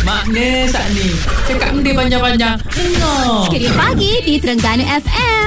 Makna tak ni? Cakap benda panjang-panjang. Dengar. Kerja pagi di Terengganu FM.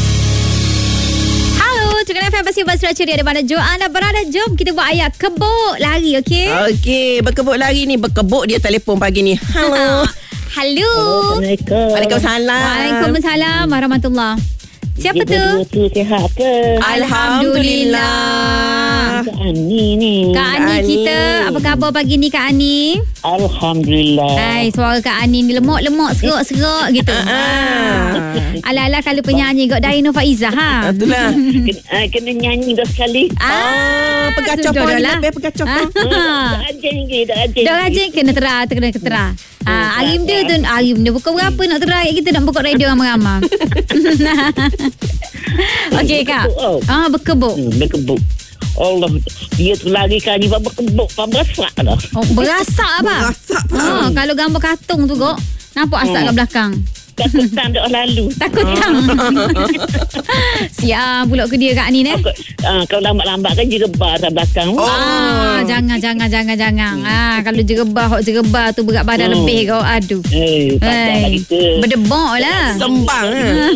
Halo, Terengganu FM pasti Basra ceria. Ada mana Jo anda berada? Jom kita buat ayat kebuk lari, okey? Okey, berkebuk lari ni. Berkebuk dia telefon pagi ni. Halo. Halo. Assalamualaikum. Waalaikumsalam. Waalaikumsalam warahmatullahi. Siapa tu? Tu sihat ke? Alhamdulillah. Kak Ani ni. Kak Ani kita, apa khabar pagi ni Kak Ani? Alhamdulillah. Hai, suara Kak Ani ni lemok-lemok, serok-serok gitu. Ala-ala kalau penyanyi Gok Daino Faizah ha. Itulah. Kena nyanyi dah sekali. Pegang sudah copong ni. lah. Pegang copong. Dah rajin ke? Dah rajin kena tera. Arim dia tu, Arim dia pukul berapa nak tera kita nak buka radio ramai-ramai. Okey Kak. Berkebuk. Berkebuk. Allah, dia tu lari kali berkebuk berasak dah. Oh, berasak apa? Berasak Kalau gambar kartun tu Gok, nampak asap kat belakang. Takutan dah lalu. Takut tang. Siap pula ke dia Kak Ni Kalau lambat-lambat kan jerebar atas belakang. Jangan. Kalau jerebar tu berat badan lebih kau. Aduh. Padahlah kita. Berdebak lah. Sembang.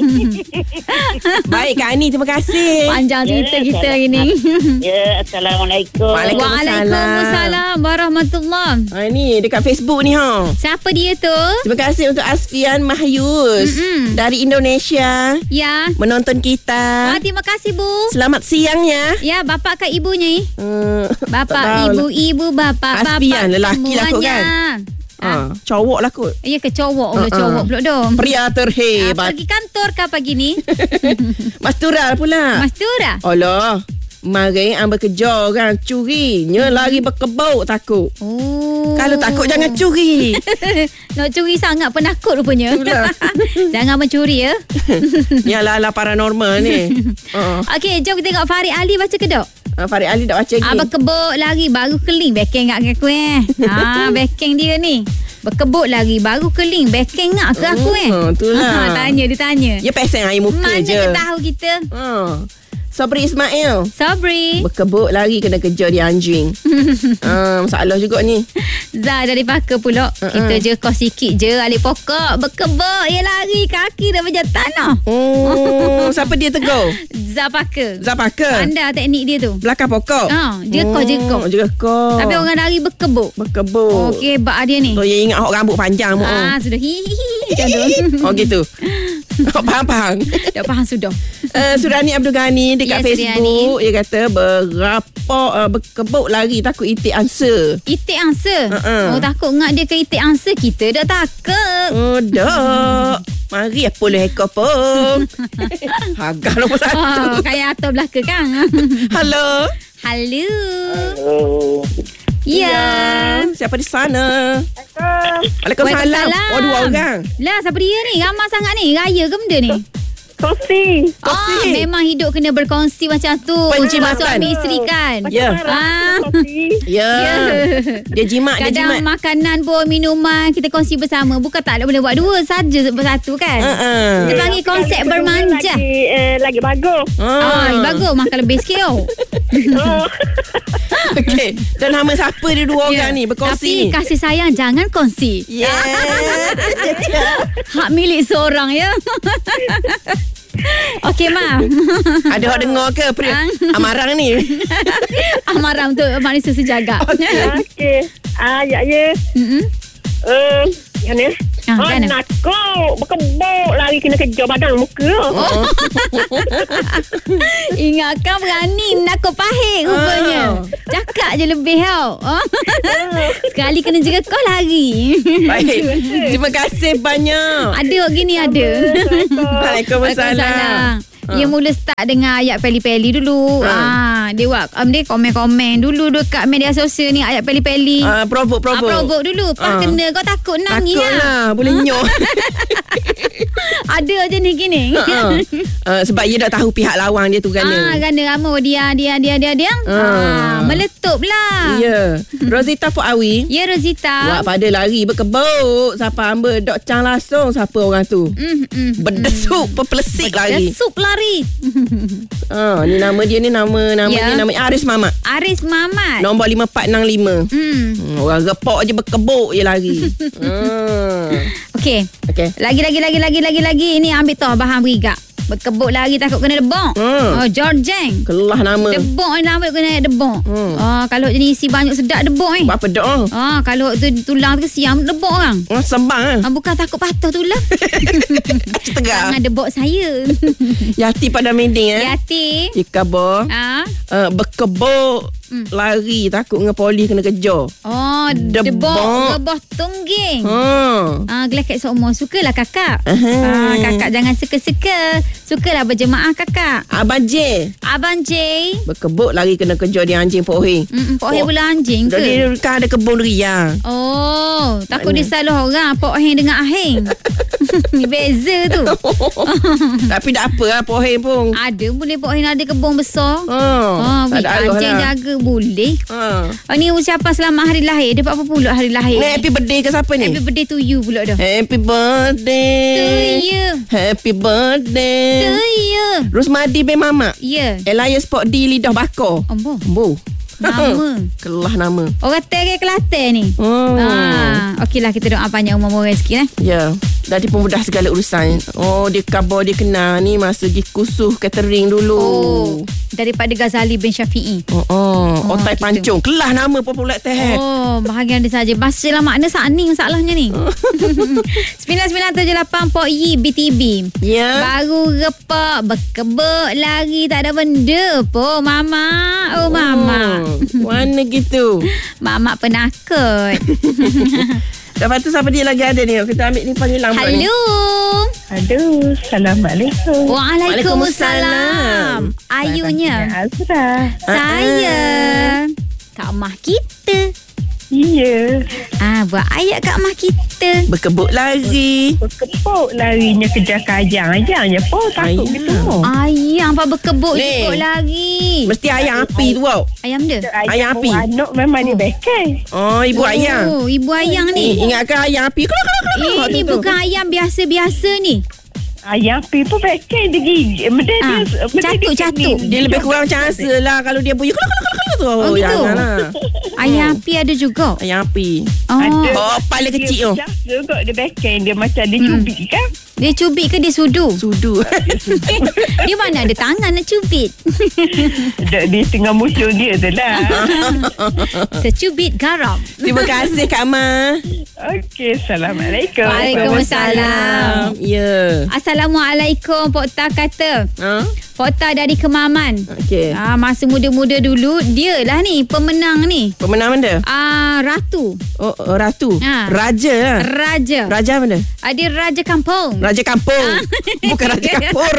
Baik Kak Ani, terima kasih. Panjang cerita kita hari ni. Ya, Assalamualaikum. Waalaikumsalam warahmatullahi. Ni dekat Facebook ni ha. Siapa dia tu? Terima kasih untuk Asfian Mahyus dari Indonesia. Ya. Menonton kita. Terima kasih Bu. Selamat siang ya. Ya, bapak kat ibunya. Bapak, ibu, bapak, Asfian, lelaki lah kot semuanya. kan. Cowok lah kot. Ya ke cowok? Cowok pula dong. Pria terhebat. Pergi kantor kah pagi ni? Mastural pula. Mastura? Allah. Mari bekerja kan. Curinya lari berkebuk takut. Kalau takut jangan curi. Nak curi sangat penakut rupanya. Jangan mencuri ya. Ni ala-ala paranormal ni. Okey, jom kita tengok Farid Ali baca kedok. Farid Ali dah baca lagi. Berkebuk lari baru keling backing ngak ke aku backing dia ni. Berkebuk lari baru keling backing ngak ke aku Itulah. Dia tanya. Ya peseng air muka mana je. Mana tahu kita. Sabri Ismail. Sabri. Berkebuk lari kena kejar dia anjing. Masalah juga ni. Zah dari Paka pula. Kita je kos sikit je alik pokok. Berkebuk dia lari kaki dah macam tanah. Siapa dia tegur? Zah Paka. Pandai teknik dia tu. Belakang pokok. Dia kos. Tapi orang lari berkebuk. Okey, hebat dia ni. Tu yang ingat awak rambut panjang mu. Sudah macam tu. Gitu. Faham. Dah faham sudah. Surani Abdul Ghani dekat Facebook. Dia kata berkebuk lari takut itik angsa. Itik angsa? Takut ngak dia ke itik angsa. Kita dah takut. Dah. Mari 10 ekor pun. Harga nombor 1. Kayak atas belakang kan. Halo. Ya. Siapa di sana? Waalaikumsalam. Dua orang. Lah, siapa dia ni? Ramai sangat ni. Raya ke benda ni? Kongsi. Memang hidup kena berkongsi macam tu. Penciumatan. Suami isteri kan. Ya. Dia jimat. Kadang makanan pun, minuman kita kongsi bersama. Bukan tak boleh buat dua saja satu kan. Kita panggil konsep bermanja. Lagi bagus. Bagus. Makan lebih sikit tau. Okey. Dan nama siapa dia dua orang ni berkongsi? Tapi kasih sayang jangan kongsi. Hak milik seorang ya. Okey Ma. Ada orang dengar ke amarang ni? Amarang tu manusia sejagat. Okey. Ya. Kan nakut berkebuk lari kena kejar badan muka. Ingatkan berani nakut pahit rupanya. Cakap je lebih tau. Sekali kena jaga kau lari. Baik. Terima kasih banyak. Ada gini ada. Waalaikumsalam. Dia mula start dengan ayat peli-peli dulu. Dia komen-komen dulu dekat media sosial ni ayat peli-peli. Provoke dulu. Pas kena kau takut nangis lah. Boleh nyok. Ada je ni gini. Sebab dia dah tahu pihak lawan dia tu gana. Gana rama dia. Meletup lah. Ya. Rosita Pok Awi. Ya, Rosita. Buat pada lari berkebuk. Siapa hamba Dok Chang langsung. Siapa orang tu? Berdesuk, berpelesik lari. Berdesuk lari. Ni nama dia ni nama Aris Mamat. Aris Mamat. Nombor 5465. Orang repok je berkebuk je lari. Okey. Lagi. Ini ambil tahu bahan berigak. Berkebuk lagi takut kena debok. Georgeng. Kelah nama. Debok ni nama kena debok. Kalau jenis isi banyak sedap debok ni. Apa dok? Kalau tu tulang tu siam debok orang. Sembang Bukan takut patah tulang. Tegar. Jangan debok saya. Yati pada mending Yati. Ikabo. Berkebuk lari takut dengan polis kena kejar. Debok. Rebah tungging. Gelakit seumur. Sukalah kakak. Kakak jangan suka-suka. Sukalah berjemaah kakak. Abang J. Berkebuk lari kena kejar dia anjing Pok Hei. Pok Hei pula anjing ke? Dia kan ada kebun ria. Takut dia salah orang Pok Hei dengan Aheng. Beza tu. Tapi tak apa lah Pok Hei pun. Ada boleh Pok Hei ada kebun besar. Tak ada anjing lah. jaga boleh. Ni ucapan selamat hari lahir. Dia 40 hari lahir. Happy birthday ke siapa ni? Happy birthday to you pula dah. Happy birthday To you. Happy birthday To you. Rusmadi bin Mamat. Ya. Elias Pok D lidah bakar. Ambo. Nama. Kelah nama. Orang Terai Kelantan ni. Okeylah kita doa panjang umur rezeki Ya. Dah dipermudah segala urusan. Dia khabar dia kenal ni masa pergi kursus catering dulu. Daripada Ghazali bin Syafi'i. Otai gitu. Pancung. Kelah nama popular teh. Bahagian dia saja. Bacalah makna saning masalahnya ni. 9978 Pok Yi BTB. Ya. Baru repak berkebuk lari tak ada benda po mama. Mama. Mana gitu? Mama penakut. Lepas tu siapa dia lagi ada ni? Kita ambil ni panggilan. Halo. Aduh, Assalamualaikum. Waalaikumsalam. Ayunya Azra. saya Kak Mah kita. Ya. Buat ayat Kak Mah kita. Berkebuk lari. Berkebuk larinya kejar kajang. Ajangnya pun takut Ayang. gitu. Ayam apa berkebuk Ni. cukup lagi. Mesti ayam api tu tau. Ayam dia. Ayam api. Anak memang dia bekel. Ibu ayam. Ibu ayam ni. Ingatkan ayam api. Ini bukan ayam biasa-biasa ni. Ayam api pun bekel dia gigi. Benda dia Catuk. Dia lebih kurang macam asa lah. Kalau dia bunyi tu. Gitu. Janganlah. Ayam api ada juga. Ayam api. Pala kecil tu. Dia kot dia bekel. Dia macam dia cubit kan. Dia cubit ke dia sudu? Sudu. Dia mana ada tangan nak cubit. Dia tengah musuh dia tu lah. Secubit garam. Terima kasih Kak Ma. Okey, Assalamualaikum. Waalaikumsalam. Ya. Assalamualaikum. Pok Ta kata. Pok Ta dari Kemaman. Okey. Masa muda-muda dulu, dia lah ni pemenang ni. Pemenang mana? Ratu. Ratu. Raja lah. Raja. Raja mana? Dia Raja Kampung. Raja Kampung. Bukan Raja Kapur.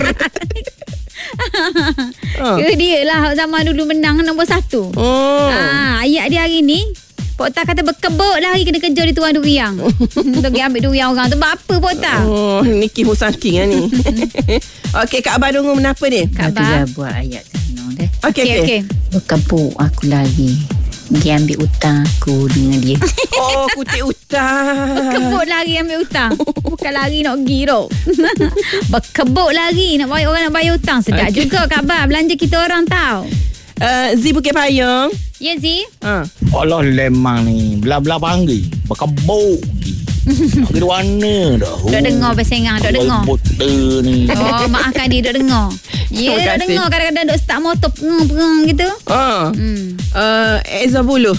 Dia lah zaman dulu menang nombor 1. Ayat dia hari ni Pok Ta kata berkebuk lari kena kejar di tuan duriang. Pergi ambil duriang orang tu. Buat apa Pok Ta? Niki Husan King lah ni. Okey, Kak Abah Dungu menapa ni? Kak Nanti Ba. dah buat ayat sana deh. Okey. Berkebuk aku lari. Pergi ambil hutang aku dengan dia. Kutip utang. Berkebuk lari ambil hutang. Bukan lari nak pergi tau. Berkebuk lari nak bayar orang nak bayar hutang. Sedap juga Kak Ba. Belanja kita orang tau. Z Bukit Payung. Ya Zee? Allah lemang ni. Belah-belah panggil. Berkebuk. Nak pergi mana dah. Dok dengar pesengang. Dok dengar. Buta ni. Maafkan dia dok dengar. Ya Terima dok kasih. dengar. Kadang-kadang dok start motor pengang gitu. Eza Buluh.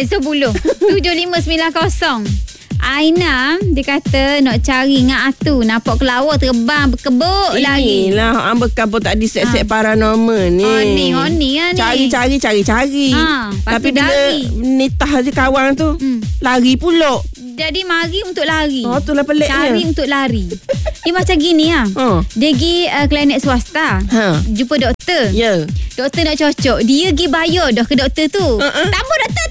7590. Aina dia kata nak cari dengan Atu, nampak kelawar terbang berkebuk lagi. Inilah hamba kabur tak set paranormal ni. Honi lah ni. Cari. Tapi lepas tu bila lari. nitah je kawan tu, lari pula. Jadi mari untuk lari. Itulah peliknya. Cari untuk lari. Dia macam gini lah. Dia pergi klinik swasta. Jumpa doktor. Ya. Doktor nak cocok. Dia pergi bayar dah ke doktor tu. Tamu doktor.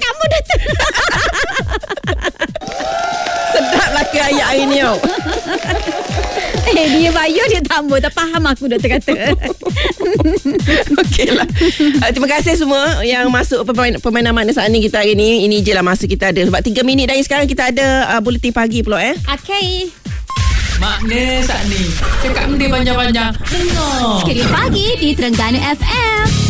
Sedap lah ke ayat hari ni. Dia bayar dia tambah. Tak faham aku doktor kata. Okeylah. Terima kasih semua yang masuk permainan Makna saat ni kita hari ni. Ini je lah masa kita ada. Sebab 3 minit dari sekarang kita ada Buletin Pagi pula Okay. Makna saat ni. Cakap benda panjang-panjang. Dengar. Sekali pagi di Terengganu FM.